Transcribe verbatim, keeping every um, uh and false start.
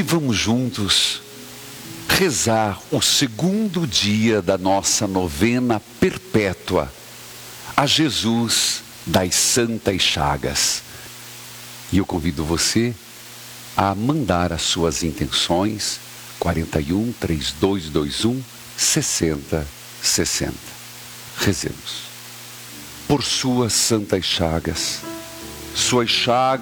E vamos juntos rezar o segundo dia da nossa novena perpétua a Jesus das Santas Chagas. E eu convido você a mandar as suas intenções, quarenta e um, trinta e dois, vinte e um, sessenta, sessenta. Rezemos. Por suas santas chagas, suas chagas